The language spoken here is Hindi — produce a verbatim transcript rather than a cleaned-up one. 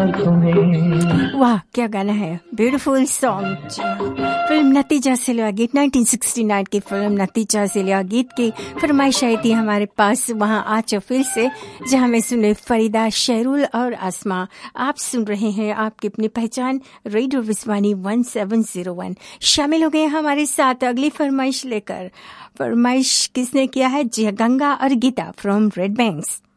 तुम्हें। वाह क्या गाना है, ब्यूटीफुल सॉन्ग। फिल्म नतीजा से लिया गीत, उन्नीस सौ उनहत्तर की फिल्म नतीजा से लिया गीत की फरमाइश आई थी हमारे पास वहाँ आज फिर से, जहाँ में सुने फरीदा, शेरुल और आसमा। आप सुन रहे हैं आपकी अपनी पहचान radio विस्वानी one seven zero one. शामिल हो गए हमारे साथ अगली फरमाइश लेकर। फरमाइश किसने किया है? जी गंगा और गीता फ्रॉम रेड बैंक्स।